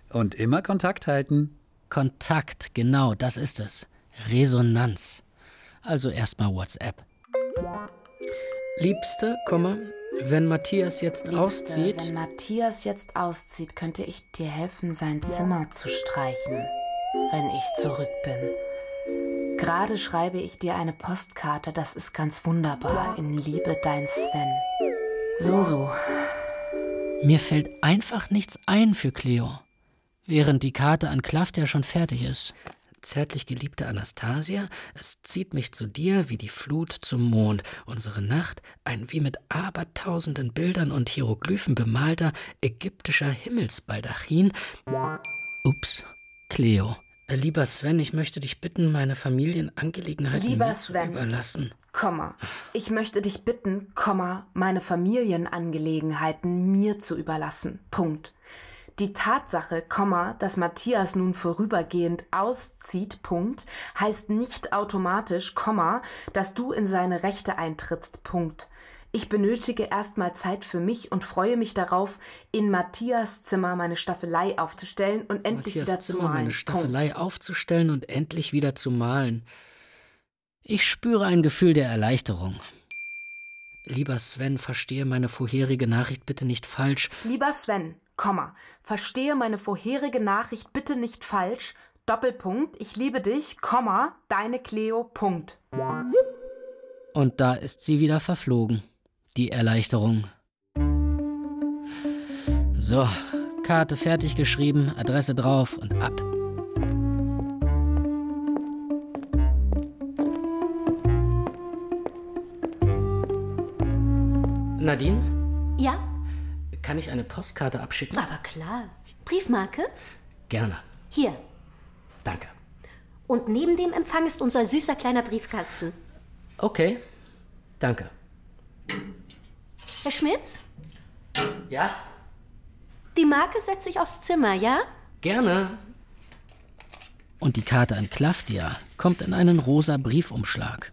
Und immer Kontakt halten. Kontakt, genau, das ist es. Resonanz. Also erstmal WhatsApp. Liebste, wenn Matthias jetzt auszieht... Wenn Matthias jetzt auszieht, könnte ich dir helfen, sein Zimmer zu streichen, wenn ich zurück bin. Gerade schreibe ich dir eine Postkarte, das ist ganz wunderbar. In Liebe, dein Sven. So. Mir fällt einfach nichts ein für Cleo. Während die Karte an Klafter schon fertig ist. Zärtlich geliebte Anastasia, es zieht mich zu dir wie die Flut zum Mond. Unsere Nacht, ein wie mit abertausenden Bildern und Hieroglyphen bemalter ägyptischer Himmelsbaldachin. Ups, Cleo. Lieber Sven, ich möchte dich bitten, meine Familienangelegenheiten mir zu überlassen. Ich möchte dich bitten, meine Familienangelegenheiten mir zu überlassen. Punkt. Die Tatsache, dass Matthias nun vorübergehend auszieht, Punkt, heißt nicht automatisch, dass du in seine Rechte eintrittst, Punkt. Ich benötige erstmal Zeit für mich und freue mich darauf, in Matthias Zimmer meine Staffelei aufzustellen und endlich wieder zu malen. Meine Staffelei aufzustellen und endlich wieder zu malen. Ich spüre ein Gefühl der Erleichterung. Lieber Sven, verstehe meine vorherige Nachricht bitte nicht falsch. Lieber Sven, verstehe meine vorherige Nachricht bitte nicht falsch, Doppelpunkt, ich liebe dich, deine Cleo, Punkt. Und da ist sie wieder verflogen, die Erleichterung. So, Karte fertig geschrieben, Adresse drauf und ab. Nadine? Ja? Kann ich eine Postkarte abschicken? Aber klar. Briefmarke? Gerne. Hier. Danke. Und neben dem Empfang ist unser süßer kleiner Briefkasten. Okay. Danke. Herr Schmitz? Ja? Die Marke setze ich aufs Zimmer, ja? Gerne. Und die Karte an Klaftia kommt in einen rosa Briefumschlag.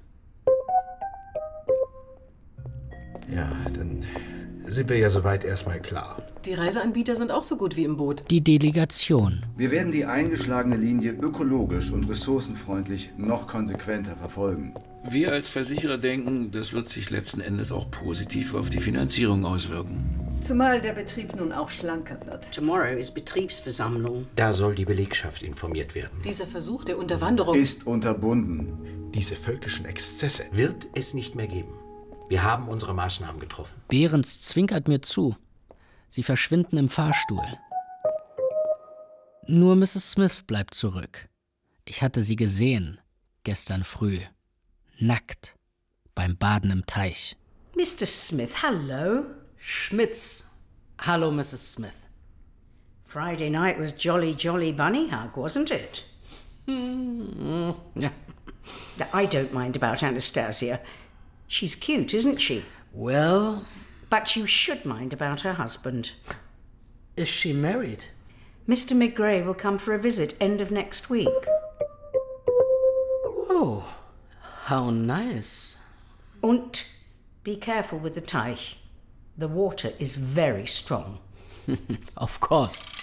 Ja, dann sind wir ja soweit erstmal klar. Die Reiseanbieter sind auch so gut wie im Boot. Die Delegation. Wir werden die eingeschlagene Linie ökologisch und ressourcenfreundlich noch konsequenter verfolgen. Wir als Versicherer denken, das wird sich letzten Endes auch positiv auf die Finanzierung auswirken. Zumal der Betrieb nun auch schlanker wird. Tomorrow ist Betriebsversammlung. Da soll die Belegschaft informiert werden. Dieser Versuch der Unterwanderung ist unterbunden. Diese völkischen Exzesse wird es nicht mehr geben. Wir haben unsere Maßnahmen getroffen. Behrens zwinkert mir zu. Sie verschwinden im Fahrstuhl. Nur Mrs. Smith bleibt zurück. Ich hatte sie gesehen, gestern früh. Nackt, beim Baden im Teich. Mr. Smith, hello. Schmitz. Hallo, Mrs. Smith. Friday night was jolly bunny hug, wasn't it? Ja. I don't mind about Anastasia. She's cute, isn't she? Well... But you should mind about her husband. Is she married? Mr. McGray will come for a visit end of next week. Oh, how nice. Und be careful with the Teich. The water is very strong. Of course.